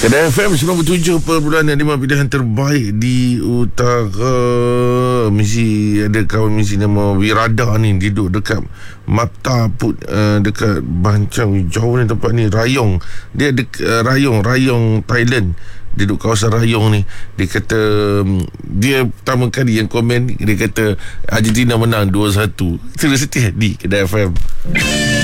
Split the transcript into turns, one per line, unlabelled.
Kedai FM 97.5 pilihan terbaik di utara. Mesti ada kawan mesti nama Wirada ni, duduk dekat Mata Put, dekat Bancang. Jauh ni tempat ni, Rayong. Dia Rayong Thailand. Dia duduk kawasan Rayong ni. Dia kata dia pertama kali yang komen, dia kata Argentina menang 2-1. Terus setia di Kedai FM.